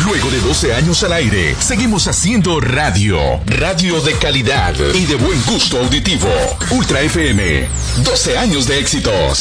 Luego de 12 años al aire, seguimos haciendo radio. Radio de calidad y de buen gusto auditivo. Ultra FM, 12 años de éxitos.